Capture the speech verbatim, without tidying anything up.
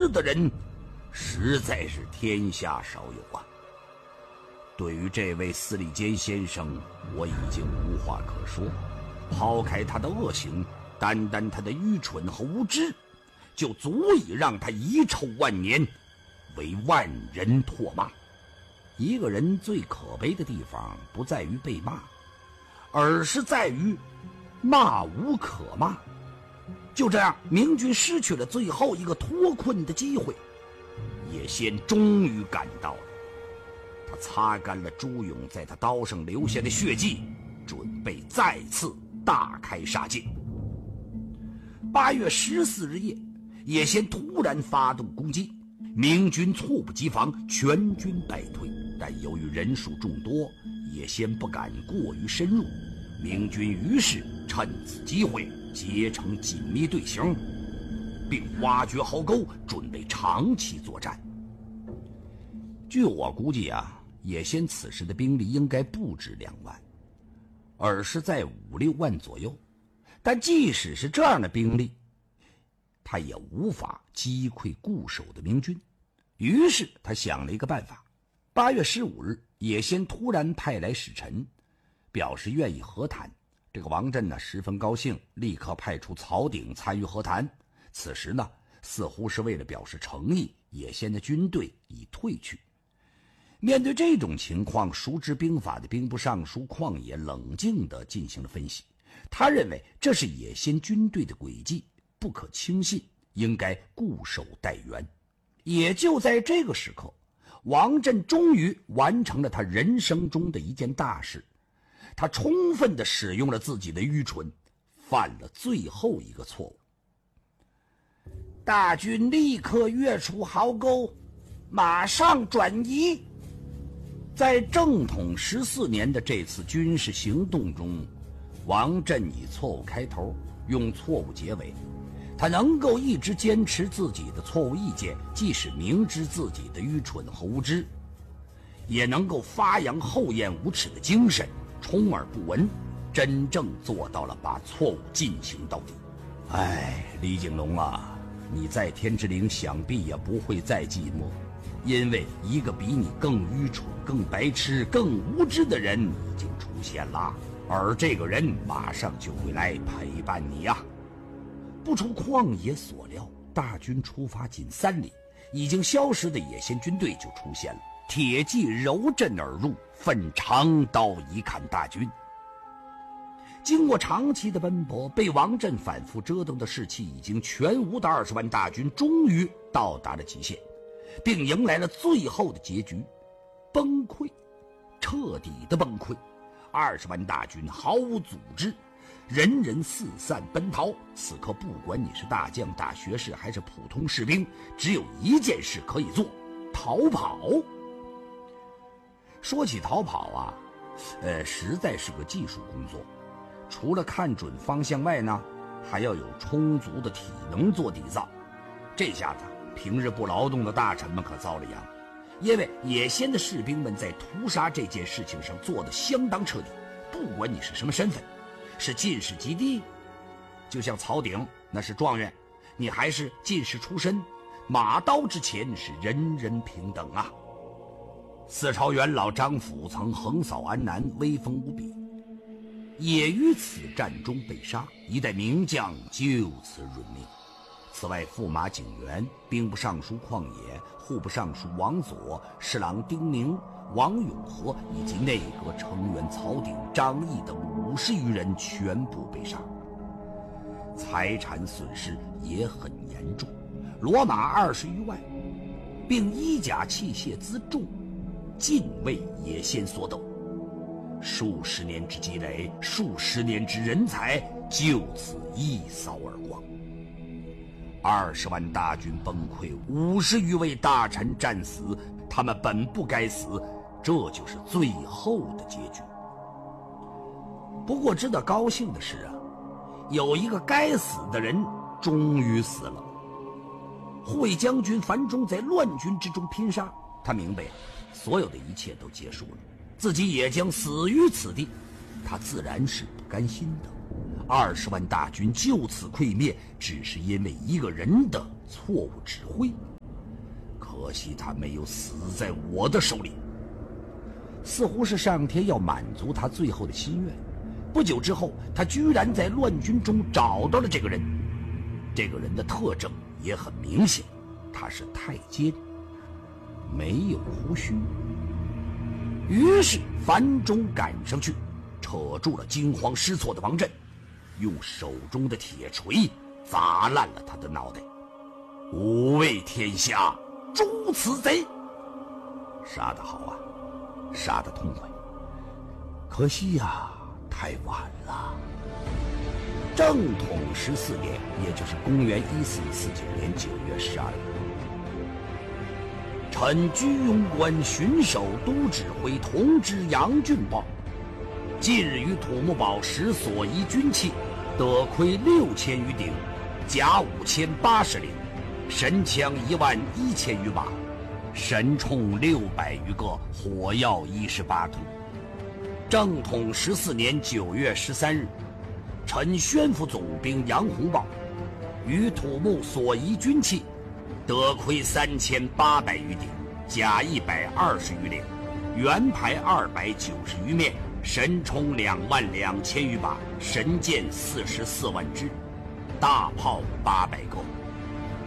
的人，实在是天下少有啊。对于这位司礼监先生，我已经无话可说。抛开他的恶行，单单他的愚蠢和无知，就足以让他遗臭万年，为万人唾骂。一个人最可悲的地方，不在于被骂，而是在于骂无可骂。就这样，明军失去了最后一个脱困的机会。叶先终于赶到了，他擦干了朱勇在他刀上留下的血迹，准备再次大开杀戒。八月十四日夜，叶先突然发动攻击，明军猝不及防，全军败退。但由于人数众多，叶先不敢过于深入，明军于是趁此机会结成紧密队形，并挖掘壕沟，准备长期作战。据我估计啊，叶先此时的兵力应该不止两万，而是在五六万左右。但即使是这样的兵力，他也无法击溃固守的明军。于是他想了一个办法。八月十五日，叶先突然派来使臣，表示愿意和谈。这个王震呢十分高兴，立刻派出曹鼎参与和谈。此时呢，似乎是为了表示诚意，叶先的军队已退去。面对这种情况，熟知兵法的兵部尚书旷野冷静地进行了分析。他认为这是叶先军队的诡计，不可轻信，应该固守待援。也就在这个时刻，王震终于完成了他人生中的一件大事。他充分地使用了自己的愚蠢，犯了最后一个错误。大军立刻跃出壕沟，马上转移。在正统十四年的这次军事行动中，王震以错误开头，用错误结尾。他能够一直坚持自己的错误意见，即使明知自己的愚蠢和无知，也能够发扬厚颜无耻的精神，充耳不闻，真正做到了把错误进行到底。哎，李景龙啊，你在天之灵想必也不会再寂寞，因为一个比你更愚蠢、更白痴、更无知的人已经出现了，而这个人马上就会来陪伴你呀、啊。不出旷野所料，大军出发仅三里，已经消失的叶先军队就出现了。铁骑柔阵而入，奋长刀一砍大军。经过长期的奔波，被王震反复折腾的士气已经全无的二十万大军终于到达了极限，并迎来了最后的结局——崩溃，彻底的崩溃。二十万大军毫无组织，人人四散奔逃。此刻不管你是大将、大学士还是普通士兵，只有一件事可以做：逃跑。说起逃跑啊，呃，实在是个技术工作。除了看准方向外呢，还要有充足的体能做底子。这下子平日不劳动的大臣们可遭了殃，因为野先的士兵们在屠杀这件事情上做得相当彻底。不管你是什么身份，是进士及第，就像曹鼎那是状元，你还是进士出身，马刀之前是人人平等啊。四朝元老张辅曾横扫安南，威风无比，也于此战中被杀，一代名将就此殒命。此外，驸马景元、兵部尚书旷野、户部尚书王佐、侍郎丁宁、王永和以及内阁成员曹鼎、张毅等五十余人全部被杀，财产损失也很严重，骡马二十余万，并衣甲器械辎重尽为野先所斗。数十年之积累，数十年之人才就此一扫而光。二十万大军崩溃，五十余位大臣战死，他们本不该死，这就是最后的结局。不过值得高兴的是啊，有一个该死的人终于死了。护卫将军樊中在乱军之中拼杀，他明白所有的一切都结束了，自己也将死于此地，他自然是不甘心的。二十万大军就此溃灭，只是因为一个人的错误指挥。 可惜他没有死在我的手里。似乎是上天要满足他最后的心愿，不久之后，他居然在乱军中找到了这个人。这个人的特征也很明显，他是太监，没有胡须。于是樊中赶上去，扯住了惊慌失措的王振，用手中的铁锤砸烂了他的脑袋。吾为天下诛此贼！杀得好啊，杀得痛快。可惜呀、啊，太晚了。正统十四年，也就是公元一四四九年九月十二日，臣居庸关巡守都指挥同知杨俊报，近日于土木堡使所遗军器，得亏六千余顶，甲五千八十领，神枪一万一千余把，神铳六百余个，火药一十八桶。正统十四年九月十三日，臣宣抚总兵杨洪报，于土木所遗军器，得亏三千八百余顶，甲一百二十余领，圆牌二百九十余面，神铳两万两千余把，神箭四十四万支，大炮八百个。